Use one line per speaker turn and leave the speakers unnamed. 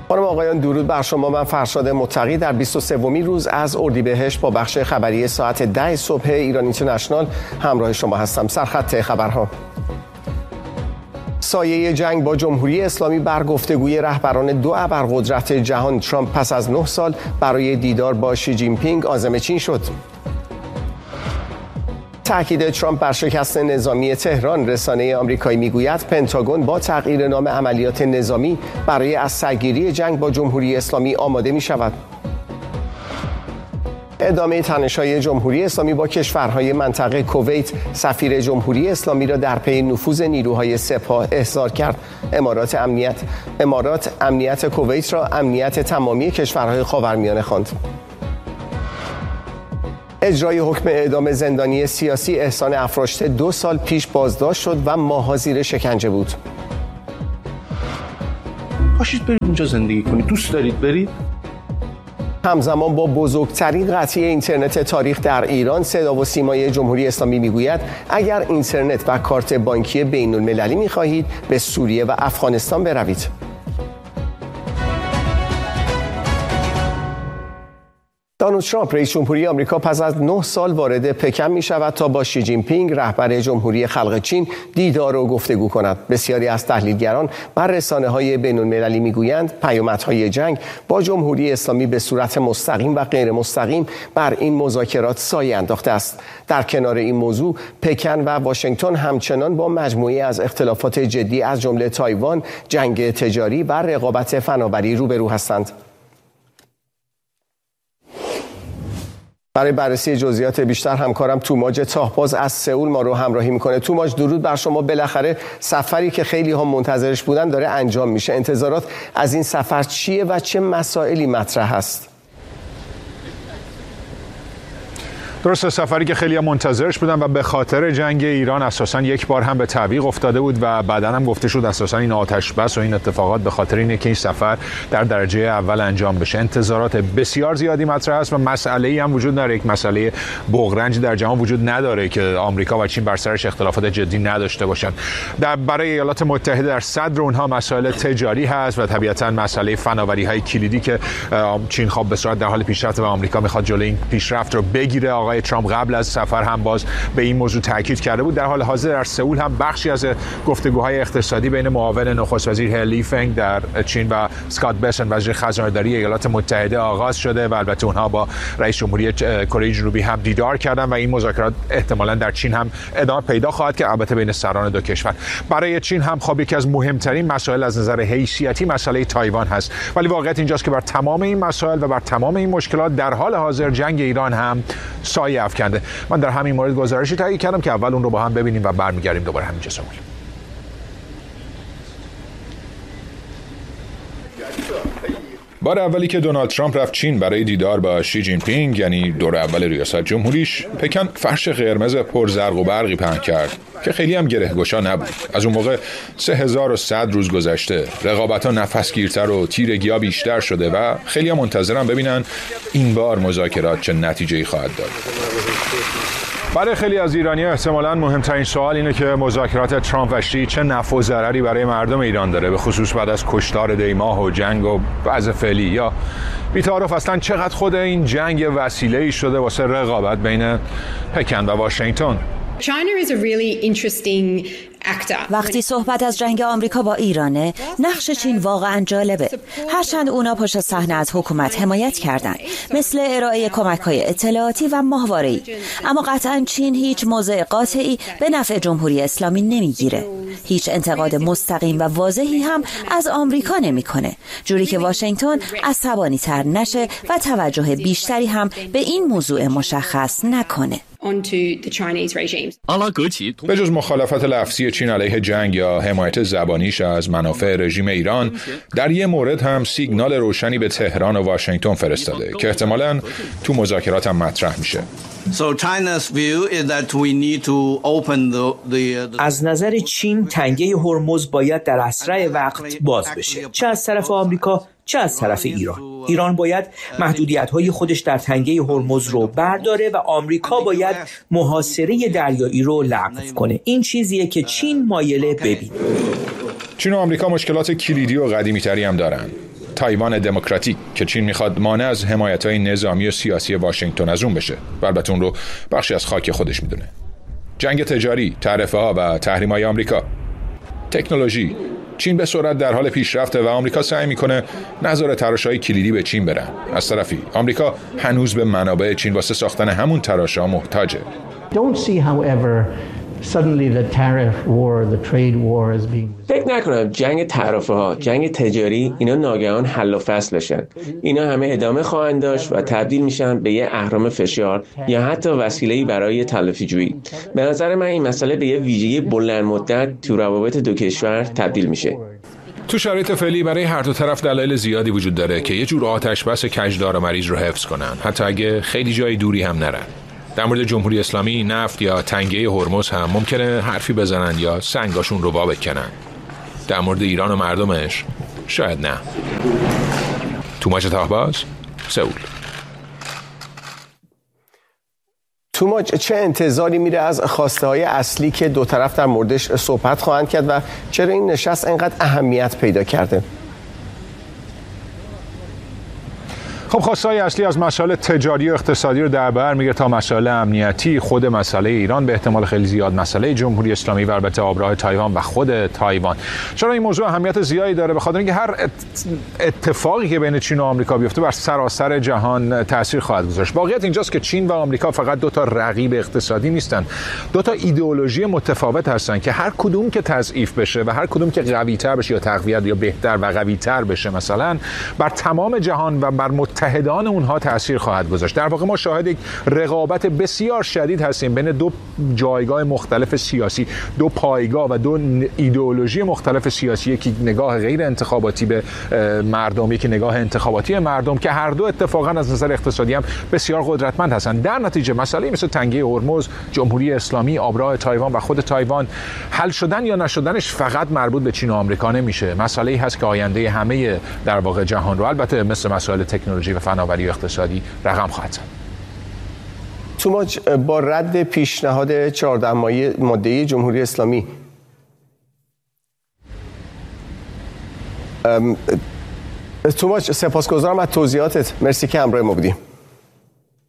خانم آقایان درود بر شما. من فرشاد متقی در 23مین روز از اردیبهشت با بخش خبری ساعت 10 صبح ایران اینترنشنال همراه شما هستم. سرخط خبرها: سایه جنگ با جمهوری اسلامی بر گفتگوی رهبران دو ابرقدرت جهان. ترامپ پس از 9 سال برای دیدار با شی جین پینگ عازم چین شد. تأکید ترامپ بر شکست نظامی تهران. رسانه آمریکایی میگوید پنتاگون با تغییر نام عملیات نظامی برای از سرگیری جنگ با جمهوری اسلامی آماده می شود. ادامه تنش‌های جمهوری اسلامی با کشورهای منطقه. کویت سفیر جمهوری اسلامی را در پی نفوذ نیروهای سپاه احضار کرد. امارات امنیت کویت را امنیت تمامی کشورهای خاورمیانه خواند. اجرای حکم اعدام زندانی سیاسی احسان افراشته 2 سال پیش بازداشت شد و ماه‌ها زیر شکنجه بود.
پاشید برید اونجا زندگی کنید. دوست دارید برید؟
همزمان با بزرگترین قطعی اینترنت تاریخ در ایران، صدا و سیمای جمهوری اسلامی میگوید اگر اینترنت و کارت بانکی بین المللی می‌خواهید به سوریه و افغانستان بروید. دونالد ترامپ رئیس جمهوری آمریکا پس از 9 سال وارد پکن می شود تا با شی جین پینگ رهبر جمهوری خلق چین دیدار و گفتگو کند. بسیاری از تحلیلگران بر رسانه‌های بین‌المللی میگویند پیامدهای جنگ با جمهوری اسلامی به صورت مستقیم و غیر مستقیم بر این مذاکرات سایه انداخته است. در کنار این موضوع پکن و واشنگتن همچنان با مجموعه‌ای از اختلافات جدی از جمله تایوان، جنگ تجاری و رقابت فناوری روبرو هستند. برای بررسی جزئیات بیشتر همکارم توماج تاهباز از سئول ما رو همراهی میکنه. توماج درود بر شما. بالاخره سفری که خیلی ها منتظرش بودن داره انجام میشه. انتظارات از این سفر چیه و چه مسائلی مطرح است؟
درسته، سفری که خیلی منتظرش بودن و به خاطر جنگ ایران اساساً یک بار هم به تعویق افتاده بود و بعداً هم گفته شد اساساً این آتش بس و این اتفاقات به خاطر اینه که این سفر در درجه اول انجام بشه. انتظارات بسیار زیادی مطرح است و مسئله‌ای هم وجود نداره، یک مسئله بغرنج در جهان وجود نداره که آمریکا و چین بر سرش اختلافات جدی نداشته باشند. برای ایالات متحده در صدر اونها مسائل تجاری هست و طبیعتاً مسئله فناوری‌های کلیدی که چین خواب به صورت در حال پیشرفت و آمریکا می‌خواد جلوی این پیشرفت رو بگیره. آقای ترامپ قبل از سفر هم باز به این موضوع تاکید کرده بود. در حال حاضر در سئول هم بخشی از گفتگوهای اقتصادی بین معاون نخست وزیر هلی فنگ در چین و اسکات بسن وزیر خزانه‌داری ایالات متحده آغاز شده و البته اونها با رئیس جمهوری کره جنوبی هم دیدار کردن و این مذاکرات احتمالاً در چین هم ادامه پیدا خواهد که البته بین سران دو کشور. برای چین هم خب یکی از مهمترین مسائل از نظر حیثیتی مسئله تایوان هست، ولی واقعیت اینجاست که بر تمام این مسائل و بر تمام این مشکلات در حال حاضر جنگ ایران هم سایه افکنده. من در همین مورد گزارشی تهیه کردم که اول اون رو با هم ببینیم و برمیگردیم دوباره همینجا سمول.
بار اولی که دونالد ترامپ رفت چین برای دیدار با شی جین پینگ، یعنی دور اول ریاست جمهوریش، پکن فرش قرمز پر زرق و برقی پهن کرد که خیلی هم گره‌گشا نبود. از اون موقع 3100 روز گذشته، رقابت‌ها نفسگیرتر و تیرگی‌ها بیشتر شده و خیلی هم منتظرن ببینن این بار مذاکرات چه نتیجه‌ای خواهد داد.
برای خیلی از ایرانی‌ها احتمالاً مهمترین سوال اینه که مذاکرات ترامپ و شی چه نفع و ضرری برای مردم ایران داره، به خصوص بعد از کشتار دیماه و جنگ و وضع فعلی. یا بی‌تعارف اصلاً چقدر خود این جنگ وسیله‌ای شده واسه رقابت بین پکن و واشنگتن.
وقتی صحبت از جنگ آمریکا با ایرانه، نقش چین واقعا جالبه. هرچند اونا پشت صحنه از حکومت حمایت کردن، مثل ارائه کمک‌های اطلاعاتی و ماهواره‌ای، اما قطعا چین هیچ موضع قاطعی به نفع جمهوری اسلامی نمیگیره. هیچ انتقاد مستقیم و واضحی هم از آمریکا نمیکنه، جوری که واشنگتن عصبانی‌تر نشه و توجه بیشتری هم به این موضوع مشخص نکنه.
به جز مخالفت لفظی چین علیه جنگ یا حمایت زبانیش از منافع رژیم ایران، در یه مورد هم سیگنال روشنی به تهران و واشنگتن فرستاده که احتمالاً تو مذاکرات هم مطرح میشه.
از نظر چین تنگه هرمز باید در اسرع وقت باز بشه، چه از طرف آمریکا چه از طرف ایران. ایران باید محدودیت‌های خودش در تنگه هرمز رو برداره و آمریکا باید محاصره دریایی رو لغو کنه. این چیزیه که چین مایله ببینه.
چین و آمریکا مشکلات کلیدی و قدیمی‌تری هم دارن. تایوان دموکراتیک که چین میخواد مانع از حمایت‌های نظامی و سیاسی واشنگتن از اون بشه و البته اون رو بخشی از خاک خودش میدونه. جنگ تجاری، تعرفه‌ها و تحریم‌های آمریکا. تکنولوژی. چین به سرعت در حال پیشرفته و آمریکا سعی میکنه نظر تراش‌های کلیدی به چین برن. از طرفی آمریکا هنوز به منابع چین واسه ساختن همون تراش‌ها محتاجه.
فکر نکنم جنگ تعرفه‌ها، جنگ تجاری اینا ناگهان حل و فصل بشن. اینا همه ادامه خواهند داشت و تبدیل میشن به یه اهرم فشار یا حتی وسیله‌ای برای تلافی جویی. به نظر من این مسئله به یه ویژگی بلند مدت تو روابط دو کشور تبدیل میشه.
تو شرایط فعلی برای هر دو طرف دلایل زیادی وجود داره که یه جور آتش بس کجدار و مریض رو حفظ کنن، حتی اگه خیلی جای دوری هم نرن. در مورد جمهوری اسلامی، نفت یا تنگه هرمز هم ممکنه حرفی بزنن یا سنگاشون رو وا بکنن. در مورد ایران و مردمش شاید نه. توماج طاهباز، سئول.
توماج، چه انتظاری میره از خواسته‌های اصلی که دو طرف در موردش صحبت خواهند کرد و چرا این نشست اینقدر اهمیت پیدا کرده؟
خب خواسته‌های اصلی از مسائل تجاری و اقتصادی رو در بر میگیره تا مسائل امنیتی، خود مسئله ایران، به احتمال خیلی زیاد مسئله جمهوری اسلامی و البته آبراه تایوان و خود تایوان. چرا این موضوع اهمیت زیادی داره؟ به خاطر اینکه هر اتفاقی که بین چین و آمریکا بیفته بر سراسر جهان تاثیر خواهد گذاشت. واقعیت اینجاست که چین و آمریکا فقط دو تا رقیب اقتصادی نیستن، دو تا ایدئولوژی متفاوت هستن که هر کدوم که تضعیف بشه و هر کدوم که قوی‌تر بشه یا تقویت یا بهتر و قوی‌تر بشه مثلا بر تمام جهان و بر متحدان اونها تأثیر خواهد گذاشت. در واقع ما شاهد یک رقابت بسیار شدید هستیم بین دو جایگاه مختلف سیاسی، دو پایگاه و دو ایدئولوژی مختلف سیاسی، یکی نگاه غیر انتخاباتی به مردم، یکی نگاه انتخاباتی مردم، که هر دو اتفاقا از نظر اقتصادی هم بسیار قدرتمند هستند. در نتیجه مسئله مثل تنگه هرمز، جمهوری اسلامی، آبراه تایوان و خود تایوان، حل شدن یا نشدنش فقط مربوط به چین و آمریکا نمیشه. مسئله‌ای هست که آینده همه در واقع جهان رو، البته مثل مسائل تکنولوژی و فناوری و اقتصادی، رقم خواهد زد.
توماج، با رد پیشنهاد 14 ماده جمهوری اسلامی توماج، سپاسگزارم از توضیحاتت. مرسی که همراه ما بودیم.